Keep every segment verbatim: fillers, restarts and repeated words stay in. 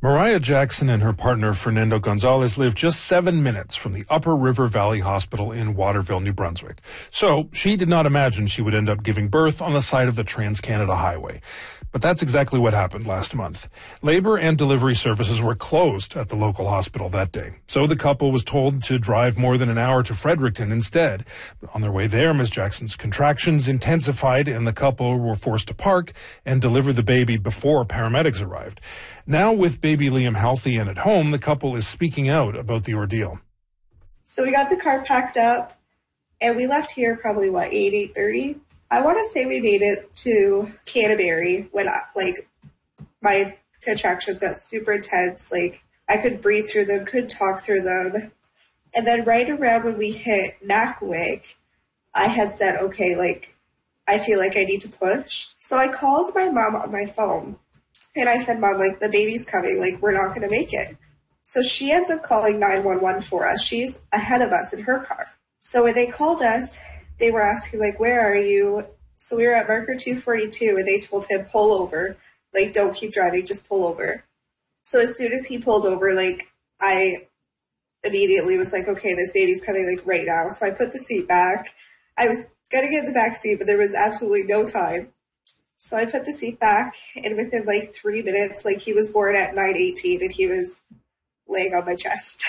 Mariah Jackson and her partner Fernando Gonzalez live just seven minutes from the Upper River Valley Hospital in Waterville, New Brunswick. So she did not imagine she would end up giving birth on the side of the Trans-Canada Highway. But that's exactly what happened last month. Labor and delivery services were closed at the local hospital that day. So the couple was told to drive more than an hour to Fredericton instead. But on their way there, Miz Jackson's contractions intensified and the couple were forced to park and deliver the baby before paramedics arrived. Now, with baby Liam healthy and at home, the couple is speaking out about the ordeal. So we got the car packed up and we left here probably, what, eight, eight thirty? I want to say we made it to Canterbury when, I, like, my contractions got super intense. Like, I could breathe through them, could talk through them. And then right around when we hit Nakawik, I had said, okay, like, I feel like I need to push. So I called my mom on my phone. And I said, Mom, like, the baby's coming. Like, we're not going to make it. So she ends up calling nine one one for us. She's ahead of us in her car. So when they called us, they were asking, like, where are you? So we were at marker two forty-two, and they told him, pull over. Like, don't keep driving, just pull over. So as soon as he pulled over, like, I immediately was like, okay, this baby's coming, like, right now. So I put the seat back. I was going to get in the back seat, but there was absolutely no time. So I put the seat back, and within, like, three minutes, like, he was born at nine eighteen, and he was laying on my chest.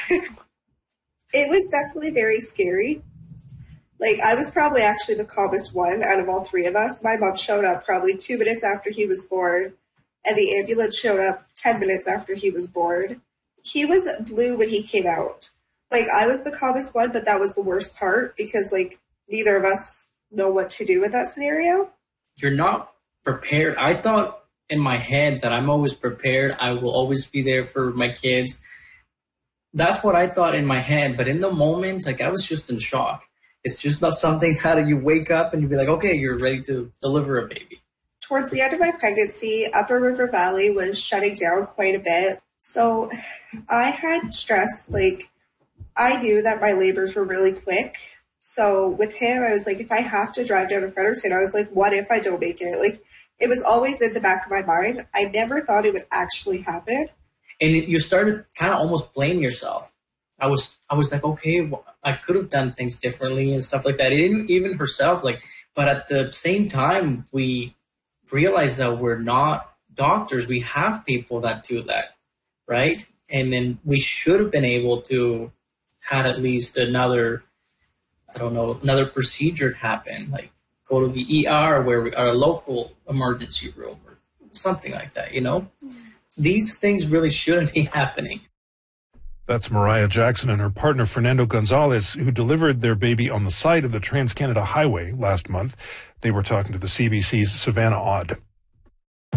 It was definitely very scary. Like, I was probably actually the calmest one out of all three of us. My mom showed up probably two minutes after he was born, and the ambulance showed up ten minutes after he was born. He was blue when he came out. Like, I was the calmest one, but that was the worst part because, like, neither of us know what to do with that scenario. You're not prepared. I thought in my head that I'm always prepared. I will always be there for my kids. That's what I thought in my head. But in the moment, like, I was just in shock. It's just not something how do you wake up and you be like, okay, you're ready to deliver a baby. Towards the end of my pregnancy, Upper River Valley was shutting down quite a bit. So I had stress. Like, I knew that my labors were really quick. So with him, I was like, if I have to drive down to Fredericton, I was like, what if I don't make it? Like, it was always in the back of my mind. I never thought it would actually happen. And you started kind of almost blame yourself. I was, I was like, okay, well, I could have done things differently and stuff like that. Even, even herself, like, but at the same time, we realized that we're not doctors. We have people that do that, right? And then we should have been able to had at least another, I don't know, another procedure happen, like go to the E R where we are a local emergency room or something like that, you know? Mm. These things really shouldn't be happening. That's Mariah Jackson and her partner Fernando Gonzalez, who delivered their baby on the side of the Trans-Canada Highway last month. They were talking to the C B C's Savannah Odd.